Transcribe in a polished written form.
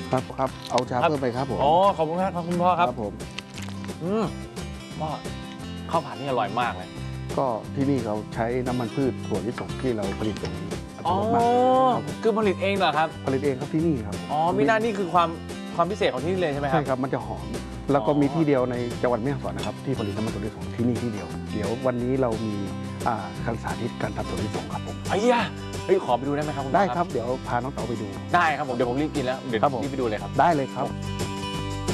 ครับเอาชาเพิ่มไปครับผมอ๋อขอบคุณครับคุณพ่อครับผมพ่อข้าวผัดนี่อร่อยมากเลยก็ที่นี่เขาใช้น้ำมันพืชถั่วลิสงที่เราผลิตตรงนี้อัตอ๋อโนมัติครับผมคือผลิตเองเหรอครับผลิตเองครับที่นี่ครับอ๋อมีหน้านี่คือความพิเศษของที่นี่เลยใช่ไหมครัใช่ครับมันจะหอมแล้วก็มีที่เดียวในจังหวัดแม่ฮ่องสอนนะครับที่ผลิตน้ำมันถั่วลิสงที่นี่ที่เดียวเดี๋ยววันนี้เรามีการสาธิตการทำถั่วลิสงครับผมไอ้ยะเฮ้ยขอไปดูได้ไหมครับคุณพ่อได้ครับเดี๋ยวพาน้องเต๋าไปดูได้ครับผมเดี๋ยวผมรีบกินแล้วเดี๋ยวครับผมรีบไปดูเลยครับได้เลยครับ